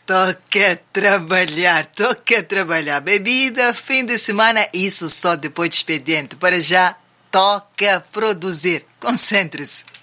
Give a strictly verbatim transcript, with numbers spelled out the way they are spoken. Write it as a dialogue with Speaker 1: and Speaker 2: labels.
Speaker 1: Toca trabalhar, toca trabalhar. Bebida, fim de semana, isso só depois do expediente. Para já, toca produzir. Concentre-se.